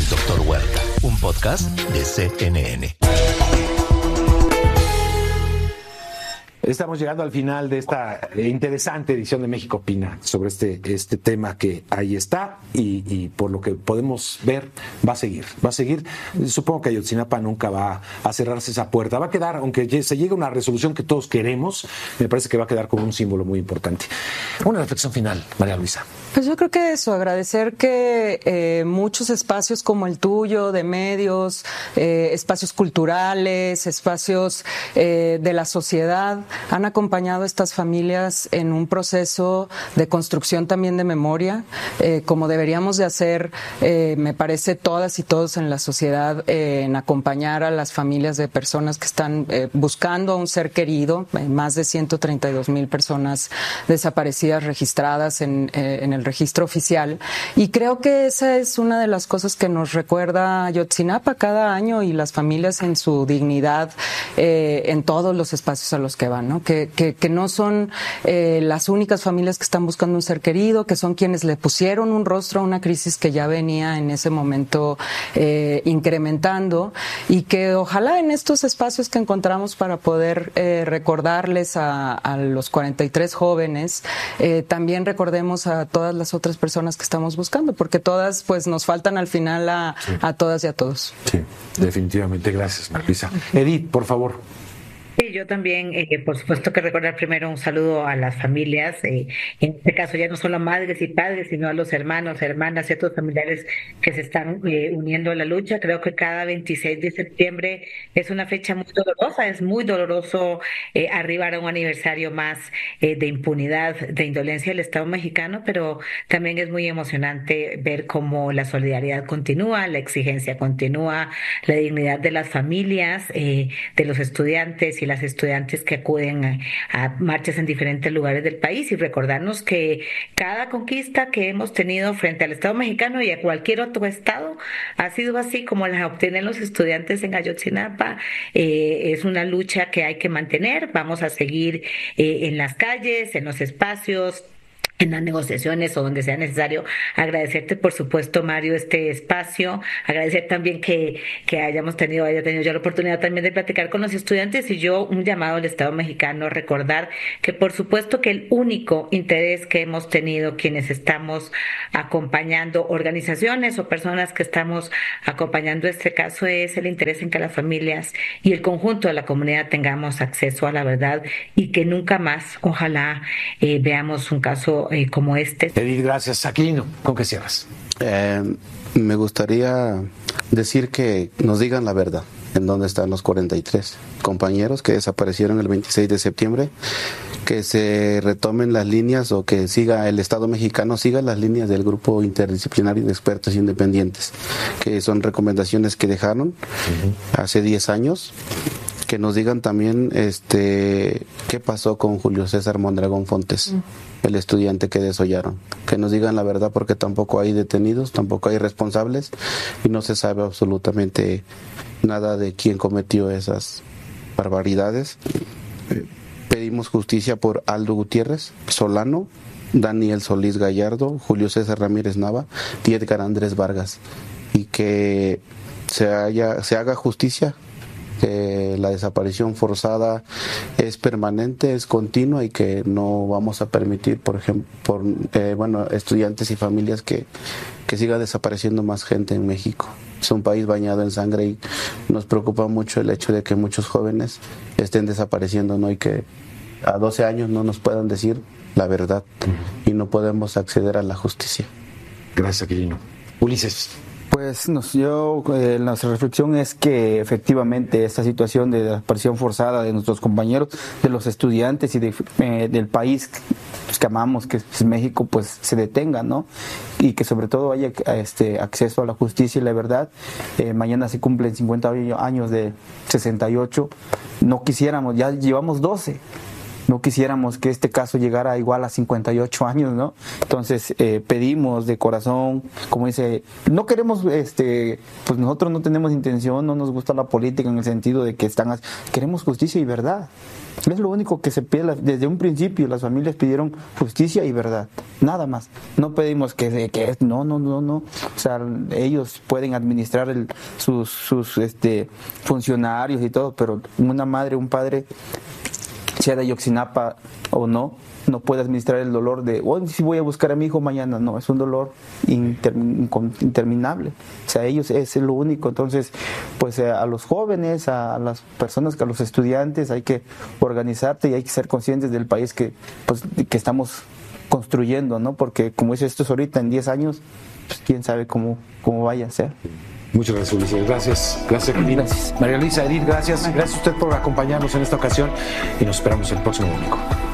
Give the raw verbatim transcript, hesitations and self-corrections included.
Doctor Huerta, un podcast de C N N. Estamos llegando al final de esta interesante edición de México Opina sobre este, este tema que ahí está y, y por lo que podemos ver va a seguir, va a seguir. Supongo que Ayotzinapa nunca va a cerrarse esa puerta, va a quedar, aunque se llegue a una resolución que todos queremos, me parece que va a quedar como un símbolo muy importante. Una reflexión final, María Luisa. Pues yo creo que eso, agradecer que eh, muchos espacios como el tuyo, de medios, eh, espacios culturales, espacios eh, de la sociedad, han acompañado a estas familias en un proceso de construcción también de memoria, eh, como deberíamos de hacer, eh, me parece, todas y todos en la sociedad, eh, en acompañar a las familias de personas que están eh, buscando a un ser querido, eh, más de ciento treinta y dos mil personas desaparecidas registradas en, eh, en el registro oficial, y creo que esa es una de las cosas que nos recuerda Ayotzinapa cada año y las familias en su dignidad eh, en todos los espacios a los que van, ¿no? Que, que, que no son eh, las únicas familias que están buscando un ser querido, que son quienes le pusieron un rostro a una crisis que ya venía en ese momento eh, incrementando, y que ojalá en estos espacios que encontramos para poder eh, recordarles a, a los cuarenta y tres jóvenes, eh, también recordemos a todas las otras personas que estamos buscando, porque todas pues nos faltan al final a, sí. a todas y a todos. Sí, definitivamente. Gracias, Marisa. Edith, por favor. Sí, yo también, eh, por supuesto que recordar primero un saludo a las familias, eh, en este caso ya no solo a madres y padres, sino a los hermanos, hermanas y otros familiares que se están eh, uniendo a la lucha. Creo que cada veintiséis de septiembre es una fecha muy dolorosa, es muy doloroso eh, arribar a un aniversario más eh, de impunidad, de indolencia del Estado mexicano, pero también es muy emocionante ver cómo la solidaridad continúa, la exigencia continúa, la dignidad de las familias, eh, de los estudiantes y las estudiantes que acuden a, a marchas en diferentes lugares del país, y recordarnos que cada conquista que hemos tenido frente al Estado mexicano y a cualquier otro estado ha sido así como las obtienen los estudiantes en Ayotzinapa. Eh, es una lucha que hay que mantener. Vamos a seguir eh, en las calles, en los espacios, en las negociaciones o donde sea necesario. Agradecerte, por supuesto, Mario, este espacio, agradecer también que, que hayamos tenido, haya tenido yo la oportunidad también de platicar con los estudiantes, y yo un llamado al Estado mexicano, recordar que por supuesto que el único interés que hemos tenido quienes estamos acompañando organizaciones o personas que estamos acompañando este caso es el interés en que las familias y el conjunto de la comunidad tengamos acceso a la verdad, y que nunca más, ojalá, eh, veamos un caso Eh, como este. Edith, gracias. Aquilino, ¿con qué cierras? Eh, me gustaría decir que nos digan la verdad, en dónde están los cuarenta y tres compañeros que desaparecieron el veintiséis de septiembre, que se retomen las líneas, o que siga el Estado mexicano, siga las líneas del grupo interdisciplinario de expertos independientes, que son recomendaciones que dejaron uh-huh. hace diez años. Que nos digan también este qué pasó con Julio César Mondragón Fontes, mm. el estudiante que desollaron. Que nos digan la verdad, porque tampoco hay detenidos, tampoco hay responsables, y no se sabe absolutamente nada de quién cometió esas barbaridades. Eh, pedimos justicia por Aldo Gutiérrez Solano, Daniel Solís Gallardo, Julio César Ramírez Nava y Edgar Andrés Vargas, y que se haya, se haga justicia, que la desaparición forzada es permanente, es continua, y que no vamos a permitir, por ejemplo, por eh, bueno, estudiantes y familias que, que siga desapareciendo más gente en México. Es un país bañado en sangre, y nos preocupa mucho el hecho de que muchos jóvenes estén desapareciendo, ¿no? Y que a doce años no nos puedan decir la verdad, y no podemos acceder a la justicia. Gracias, Aquilino. Ulises. Pues nos, yo, eh, nuestra reflexión es que efectivamente esta situación de desaparición forzada de nuestros compañeros, de los estudiantes y de, eh, del país pues, que amamos, que es México, pues se detenga, ¿no? Y que sobre todo haya este acceso a la justicia y la verdad. Eh, mañana se cumplen cincuenta años de sesenta y ocho. No quisiéramos, ya llevamos doce. no quisiéramos que este caso llegara igual a cincuenta y ocho años, ¿no? Entonces eh, pedimos de corazón, como dice, no queremos, este, pues nosotros no tenemos intención, no nos gusta la política en el sentido de que están, queremos justicia y verdad. Es lo único que se pide. Desde un principio las familias pidieron justicia y verdad, nada más. No pedimos que, que no, no, no, no. O sea, ellos pueden administrar el, sus, sus este, funcionarios y todo, pero una madre, un padre, sea de Ayotzinapa o no, no puede administrar el dolor de, oh, si voy a buscar a mi hijo mañana. No, es un dolor inter, interminable. O sea, ellos es lo único. Entonces, pues a los jóvenes, a las personas, a los estudiantes, hay que organizarte y hay que ser conscientes del país que, pues, que estamos construyendo, ¿no? Porque como dice esto es ahorita, en diez años, pues quién sabe cómo, cómo vaya a ser. Muchas gracias, Ulises. Gracias. Gracias, Jacqueline. Gracias. María Luisa, Edith, gracias. Gracias a usted por acompañarnos en esta ocasión y nos esperamos el próximo domingo.